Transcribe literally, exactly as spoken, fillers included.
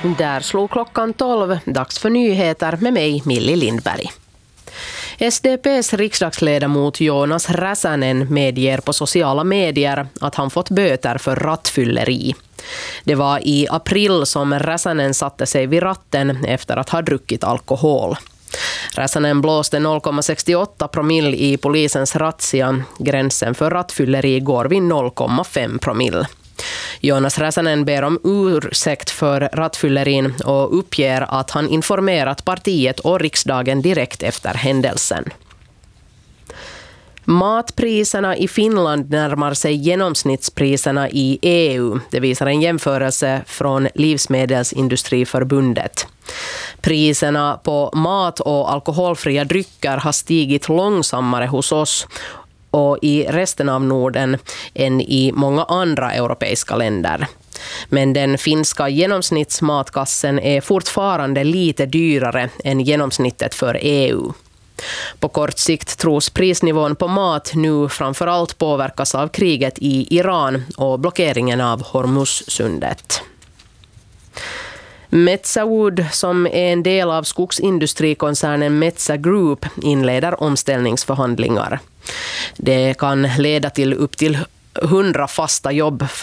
Där slog klockan tolv, dags för nyheter med mig, Milli Lindberg. S D P:s riksdagsledamot Jonas Räsänen medger på sociala medier att han fått böter för rattfylleri. Det var i april som Räsänen satte sig vid ratten efter att ha druckit alkohol. Räsänen blåste noll komma sextioåtta promille i polisens razzia. Gränsen för rattfylleri går vid noll komma fem promille. Jonas Räsänen ber om ursäkt för rattfyllerin och uppger att han informerat partiet och riksdagen direkt efter händelsen. Matpriserna i Finland närmar sig genomsnittspriserna i E U. Det visar en jämförelse från Livsmedelsindustriförbundet. Priserna på mat och alkoholfria drycker har stigit långsammare hos oss och i resten av Norden än i många andra europeiska länder. Men den finska genomsnittsmatkassen är fortfarande lite dyrare än genomsnittet för E U. På kort sikt tros prisnivån på mat nu framförallt påverkas av kriget i Iran och blockeringen av Hormuzsundet. Metsä Wood, som är en del av skogsindustrikoncernen Metsä Group, inleder omställningsförhandlingar. Det kan leda till upp till hundra fasta jobb